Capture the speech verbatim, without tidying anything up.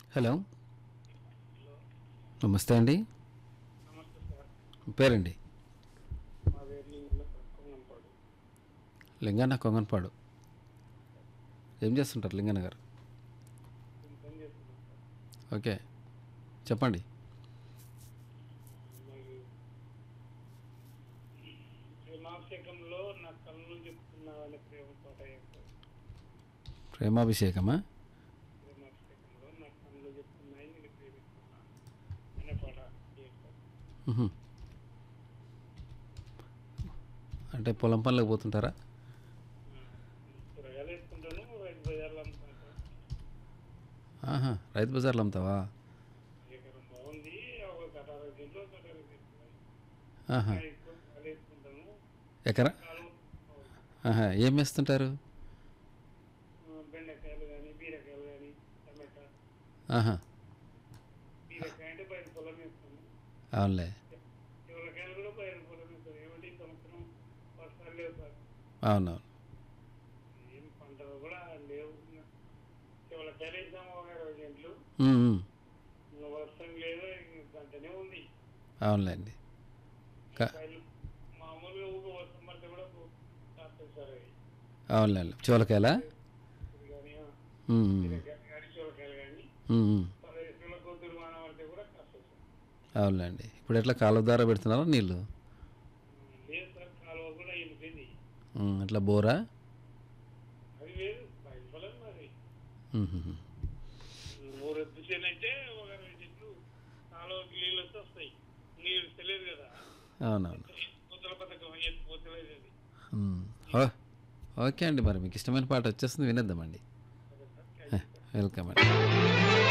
Hello, నమస్తే అండి. నమస్తే సార్. మీ పేరండి? మా వేర్లింగ్లో కొంగంపాడు. లింగన్న కొంగన్పాడు. ఏం చేస్తుంటారు లింగన్న గారు? నేను పని చేస్తున్నాను సార్. ఓకే, చెప్పండి. మరి ప్రేమాభిషేకంలో నా కళ్ళు చెప్తున్నావని ప్రేమ పాట చేస్తారు. ప్రేమాభిషేకమా? ప్రేమాభిషేకంలో నా కళ్ళు చెప్తున్నాయి నేను ప్రేమిస్తున్నా అనే పాట చేస్తారు. మ్హూ. అంటే పొలం పనులకు పోతుంటారా? కూరగాయలు వేసుకుంటాను, రైతు బజార్లో అమ్ముతాను సార్. ఆహా, రైతు బజార్లో అమ్ముతావా? ఎకరం బాగుంది, ఒక కటార గంటలు కటార గంటలు ఆహా, ఎక్కువ కాలు వేసుకుంటాను. ఎకరా? కాలు ఆహా, ఏం వేస్తుంటారు? బెండకాయలు కానీ బీరకాయలు కానీ టమాటా. ఆహా, బీరకాయ అంటే బయట పొలం వేస్తాము. అవునులే. చివరికాయలు కూడా బయట పొలం వేస్తాం. ఏమంటే ఈ సంవత్సరం వర్షాలు లేవు సార్. అవునవును. ఏం పంటలు కూడా లేవు. చివరికాయలు వేసాము ఒక ఇరవై గంటలు. ఉమ్, ఉమ్. ఇంకా వర్షం లేదు, గంటనే ఉంది. అవునులేండి. క- కాయలు మామూలుగా ఊక వర్షం పడితే కూడా కాస్తాయి సార్ అవి. అవునులేండి, చోలకాయలా? ఇది కానీ ఉమ్, ఉమ్. బీరకాయలు కానీ చివరికాయలు కానీ ఉమ్, ఉమ్. పదహైదు కొద్దురు వాన పడితే కూడా కాస్తాయి సార్. అవునులేండి. ఇప్పుడు ఎట్లా కాలువ ద్వారా పెడుతున్నారా నీళ్ళు? లేదు సార్, కాలువ కూడా వెళ్ళిపోయింది. ఉమ్, ఎట్లా బోరా? అది వేరు బయట పొలం మరి. ఉమ్, ఉమ్, ఉమ్. ఊరు ఎత్తుసేన అయితే ఒక రెండు చెట్లు కాలువకి నీళ్ళు వస్తే వస్తాయి. నీళ్ళు తెలియదు కదా, అవునవును. పూతల పథకం ఎత్తు పోతలేదు అది. ఉమ్. ఓ, ఓకే అండి, మరి మీకు ఇష్టమైన పాట వచ్చేస్తుంది, వినేద్దామండి. సరే sir, thank you sir. Welcome అండి.